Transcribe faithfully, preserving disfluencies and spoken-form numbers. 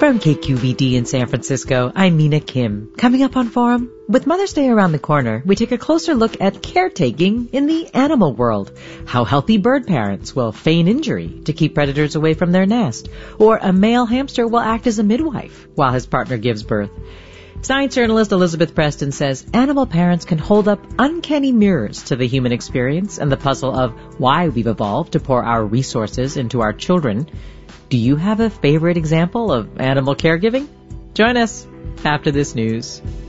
From K Q V D in San Francisco, I'm Mina Kim. Coming up on Forum, with Mother's Day around the corner, we take a closer look at caretaking in the animal world. How healthy bird parents will feign injury to keep predators away from their nest, or a male hamster will act as a midwife while his partner gives birth. Science journalist Elizabeth Preston says animal parents can hold up uncanny mirrors to the human experience and the puzzle of why we've evolved to pour our resources into our children. Do you have a favorite example of animal caregiving? Join us after this news.